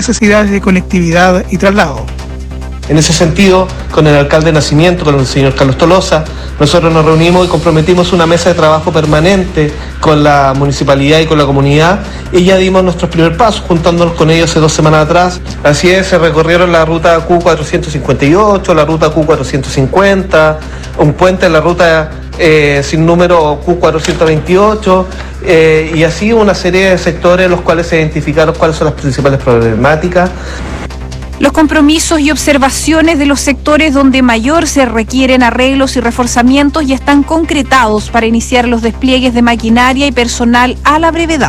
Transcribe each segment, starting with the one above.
necesidades de conectividad y traslado. En ese sentido, con el alcalde de Nacimiento, con el señor Carlos Tolosa, nosotros nos reunimos y comprometimos una mesa de trabajo permanente con la municipalidad y con la comunidad, y ya dimos nuestros primeros pasos, juntándonos con ellos hace 2 semanas atrás. Así es, se recorrieron la ruta Q458, la ruta Q450, un puente en la ruta sin número Q428, y así una serie de sectores en los cuales se identificaron cuáles son las principales problemáticas. Los compromisos y observaciones de los sectores donde mayor se requieren arreglos y reforzamientos ya están concretados para iniciar los despliegues de maquinaria y personal a la brevedad.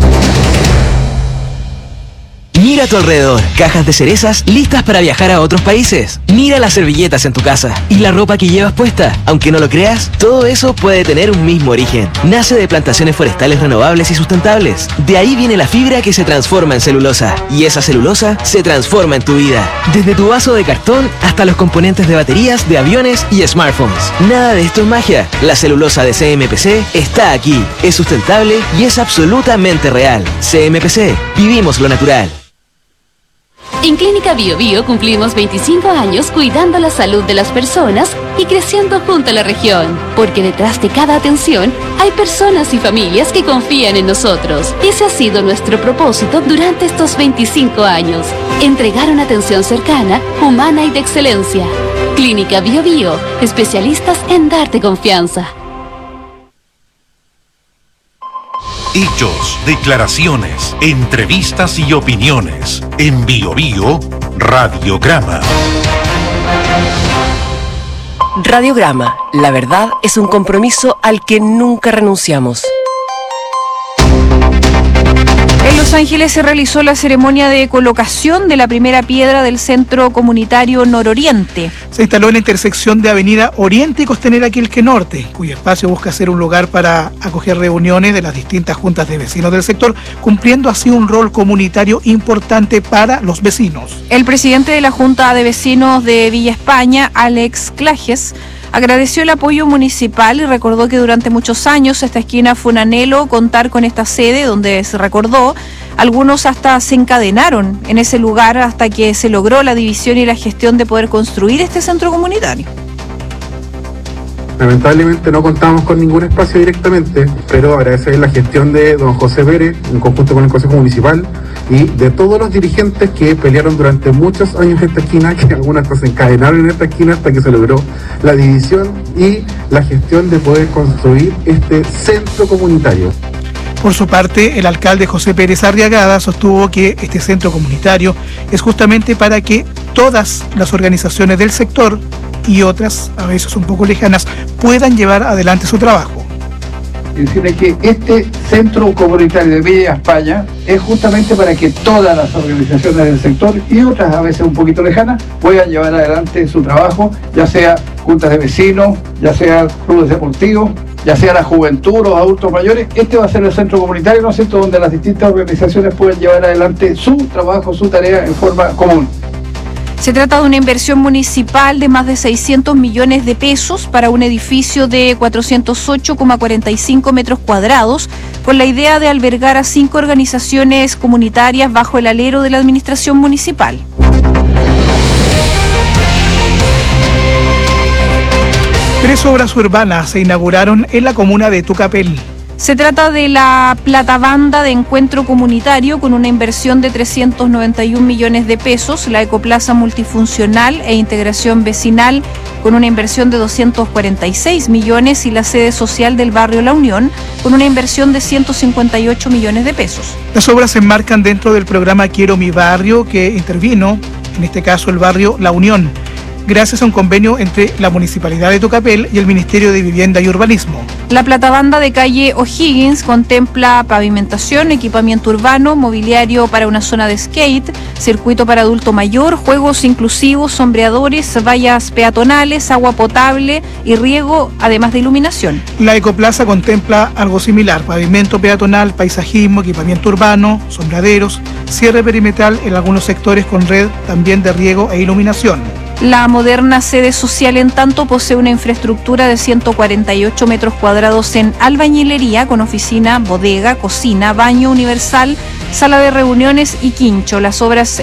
Mira a tu alrededor, cajas de cerezas listas para viajar a otros países. Mira las servilletas en tu casa y la ropa que llevas puesta. Aunque no lo creas, todo eso puede tener un mismo origen. Nace de plantaciones forestales renovables y sustentables. De ahí viene la fibra que se transforma en celulosa. Y esa celulosa se transforma en tu vida. Desde tu vaso de cartón hasta los componentes de baterías, de aviones y smartphones. Nada de esto es magia. La celulosa de CMPC está aquí. Es sustentable y es absolutamente real. CMPC, vivimos lo natural. En Clínica Bio Bio cumplimos 25 años cuidando la salud de las personas y creciendo junto a la región. Porque detrás de cada atención hay personas y familias que confían en nosotros. Ese ha sido nuestro propósito durante estos 25 años. Entregar una atención cercana, humana y de excelencia. Clínica Bio Bio, especialistas en darte confianza. Hechos, declaraciones, entrevistas y opiniones. En Bio Bio, Radiograma. Radiograma. La verdad es un compromiso al que nunca renunciamos. En Los Ángeles se realizó la ceremonia de colocación de la primera piedra del Centro Comunitario Nororiente. Se instaló en la intersección de Avenida Oriente y Costanera Quilque Norte, cuyo espacio busca ser un lugar para acoger reuniones de las distintas juntas de vecinos del sector, cumpliendo así un rol comunitario importante para los vecinos. El presidente de la Junta de Vecinos de Villa España, Alex Clajes, agradeció el apoyo municipal y recordó que durante muchos años esta esquina fue un anhelo contar con esta sede donde se recordó. Algunos hasta se encadenaron en ese lugar hasta que se logró la división y la gestión de poder construir este centro comunitario. Lamentablemente no contamos con ningún espacio directamente, pero agradecer la gestión de don José Pérez, en conjunto con el Consejo Municipal, y de todos los dirigentes que pelearon durante muchos años esta esquina, que algunas hasta se encadenaron en esta esquina hasta que se logró la división y la gestión de poder construir este centro comunitario. Por su parte, el alcalde José Pérez Arriagada sostuvo que este centro comunitario es justamente para que todas las organizaciones del sector y otras, a veces un poco lejanas, puedan llevar adelante su trabajo. Decirle que este centro comunitario de Villa España es justamente para que todas las organizaciones del sector y otras a veces un poquito lejanas puedan llevar adelante su trabajo, ya sea juntas de vecinos, ya sea clubes deportivos, ya sea la juventud, los adultos mayores. Este va a ser el centro comunitario, ¿no es cierto?, donde las distintas organizaciones pueden llevar adelante su trabajo, su tarea en forma común. Se trata de una inversión municipal de más de 600 millones de pesos para un edificio de 408,45 metros cuadrados, con la idea de albergar a 5 organizaciones comunitarias bajo el alero de la administración municipal. Tres obras urbanas se inauguraron en la comuna de Tucapel. Se trata de la Platabanda de Encuentro Comunitario con una inversión de 391 millones de pesos, la Ecoplaza Multifuncional e Integración Vecinal con una inversión de 246 millones y la sede social del barrio La Unión con una inversión de 158 millones de pesos. Las obras se enmarcan dentro del programa Quiero mi barrio, que intervino, en este caso el barrio La Unión, gracias a un convenio entre la Municipalidad de Tucapel y el Ministerio de Vivienda y Urbanismo. La Platabanda de calle O'Higgins contempla pavimentación, equipamiento urbano, mobiliario para una zona de skate, circuito para adulto mayor, juegos inclusivos, sombreadores, vallas peatonales, agua potable y riego, además de iluminación. La Ecoplaza contempla algo similar: pavimento peatonal, paisajismo, equipamiento urbano, sombreaderos, cierre perimetral en algunos sectores con red también de riego e iluminación. La moderna sede social, en tanto, posee una infraestructura de 148 metros cuadrados en albañilería, con oficina, bodega, cocina, baño universal, sala de reuniones y quincho. Las obras